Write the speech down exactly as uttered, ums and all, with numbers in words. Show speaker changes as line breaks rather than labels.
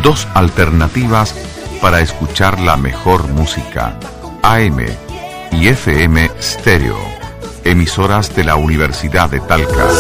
dos alternativas para escuchar la mejor música, A M y F M Stereo, emisoras de la Universidad de Talca.